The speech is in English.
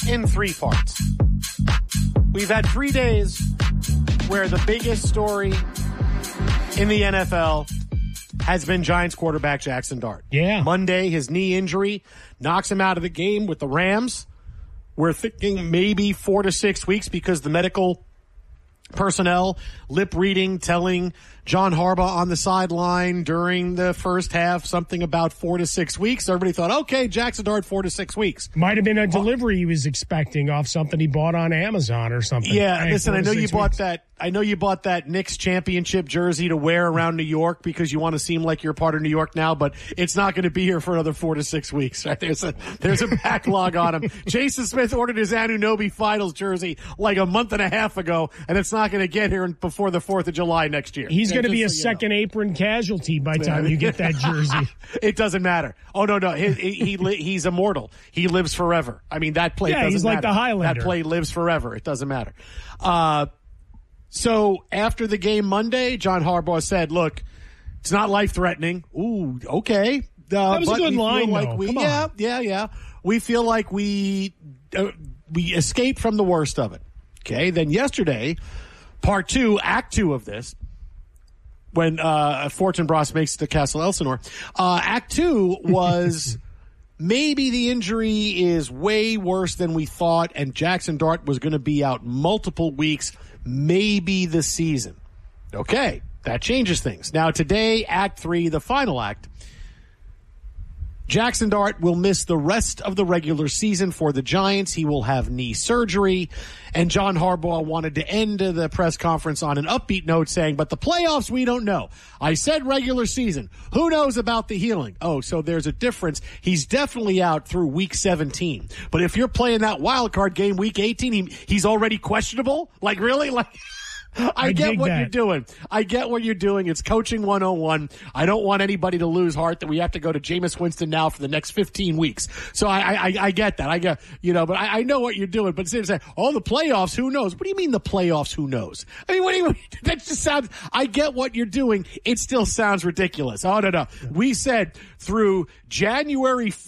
in 3 parts. We've had 3 days where the biggest story in the NFL has been Giants quarterback Jackson Dart. Yeah. Monday, his knee injury knocks him out of the game with the Rams. We're thinking maybe 4 to 6 weeks because the medical personnel lip reading, telling John Harbaugh on the sideline during the first half something about 4 to 6 weeks. Everybody thought, okay, Jackson Dart, 4 to 6 weeks. Might have been a delivery he was expecting off something he bought on Amazon or something. Yeah, hey, listen, I know you bought that. I know you bought that Knicks championship jersey to wear around New York because you want to seem like you're part of New York now, but it's not going to be here for another 4 to 6 weeks. Right? There's a backlog on him. Jason Smith ordered his Anunoby Finals jersey like a month and a half ago, and it's not going to get here before the 4th of July next year. He's going to be a second apron casualty by the time you get that jersey. It doesn't matter. Oh, no. He's immortal. He lives forever. I mean, that play doesn't matter. Yeah, he's like the Highlander. That play lives forever. It doesn't matter. So after the game Monday, John Harbaugh said, look, it's not life-threatening. Ooh, okay. That was a good line, like though. Come on. Yeah. We feel like we escaped from the worst of it. Okay, then yesterday, part 2, act 2 of this, when Fortinbras makes it to Castle Elsinore, act 2 was maybe the injury is way worse than we thought, and Jackson Dart was going to be out multiple weeks, maybe the season. Okay, that changes things. Now today, act 3, the final act. Jackson Dart will miss the rest of the regular season for the Giants. He will have knee surgery. And John Harbaugh wanted to end the press conference on an upbeat note saying, but the playoffs, we don't know. I said regular season. Who knows about the healing? Oh, so there's a difference. He's definitely out through week 17. But if you're playing that wild card game week 18, he's already questionable? Like, really? Like... I get what you're doing. I get what you're doing. It's coaching 101. I don't want anybody to lose heart that we have to go to Jameis Winston now for the next 15 weeks. So I get that. I get, but I know what you're doing. But instead of saying, oh, the playoffs, who knows? What do you mean the playoffs, who knows? I mean, what do you mean? That just sounds, I get what you're doing. It still sounds ridiculous. Oh, no. We said through January